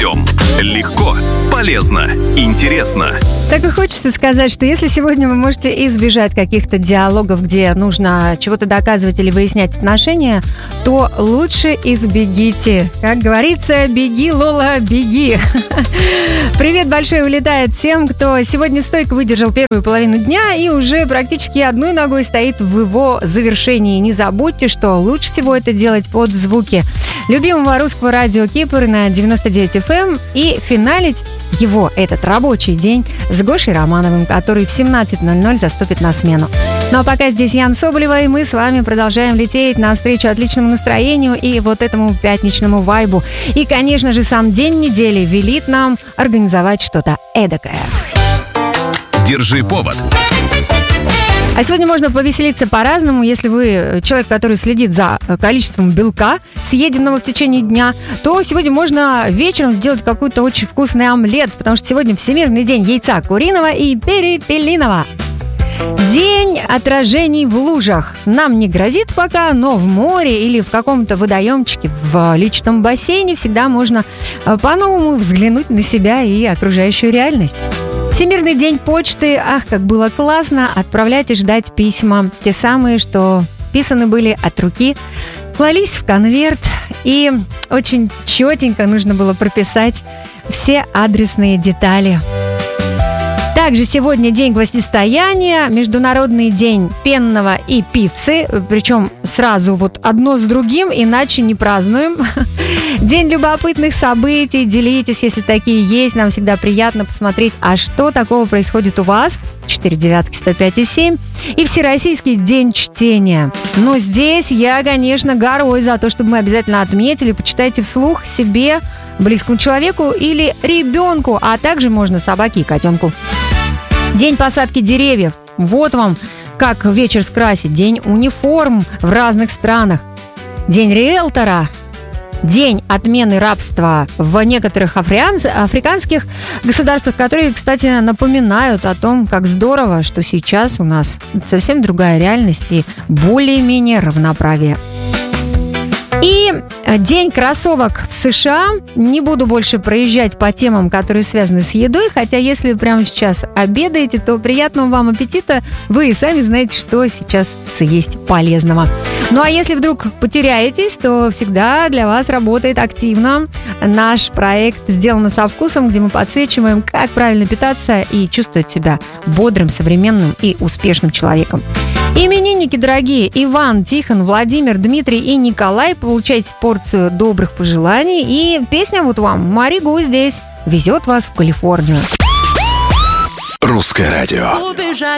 путем. Легко, полезно, интересно. Так и хочется сказать, что если сегодня вы можете избежать каких-то диалогов, где нужно чего-то доказывать или выяснять отношения, то лучше избегите. Как говорится, беги, Лола, беги. Привет большой улетает всем, кто сегодня стойко выдержал первую половину дня и уже практически одной ногой стоит в его завершении. Не забудьте, что лучше всего это делать под звуки любимого русского радио Кипр на 99 FM и финалить его, этот рабочий день, с Гошей Романовым, который в 17:00 заступит на смену. Ну а пока здесь Ян Соболева, и мы с вами продолжаем лететь навстречу отличному настроению и вот этому пятничному вайбу. И, конечно же, сам день недели велит нам организовать что-то эдакое. Держи повод. А сегодня можно повеселиться по-разному. Если вы человек, который следит за количеством белка, съеденного в течение дня, то сегодня можно вечером сделать какой-то очень вкусный омлет, потому что сегодня Всемирный день яйца куриного и перепелиного. День отражений в лужах. Нам не грозит пока, но в море или в каком-то водоемчике, в личном бассейне всегда можно по-новому взглянуть на себя и окружающую реальность. Всемирный день почты. Ах, как было классно отправлять и ждать письма. Те самые, что писаны были от руки, клались в конверт, и очень четенько нужно было прописать все адресные детали. Также сегодня день гвоздистояния, Международный день пенного и пиццы, причем сразу вот одно с другим, иначе не празднуем. День любопытных событий, делитесь, если такие есть, нам всегда приятно посмотреть, а что такого происходит у вас. 4-9-105-7. И Всероссийский день чтения. Но здесь я, конечно, горой за то, чтобы мы обязательно отметили, почитайте вслух себе, близкому человеку или ребенку, а также можно собаке и котенку. День посадки деревьев. Вот вам как вечер скрасить. День униформ в разных странах. День риэлтора. День отмены рабства в некоторых африканских государствах, которые, кстати, напоминают о том, как здорово, что сейчас у нас совсем другая реальность и более-менее равноправие. И день кроссовок в США. Не буду больше проезжать по темам, которые связаны с едой, хотя если вы прямо сейчас обедаете, то приятного вам аппетита. Вы и сами знаете, что сейчас съесть полезного. Ну а если вдруг потеряетесь, то всегда для вас работает активно наш проект «Сделано со вкусом», где мы подсвечиваем, как правильно питаться и чувствовать себя бодрым, современным и успешным человеком. Именинники дорогие: Иван, Тихон, Владимир, Дмитрий и Николай. Получайте порцию добрых пожеланий. И песня вот вам. Маригу здесь везет вас в Калифорнию. Русское радио.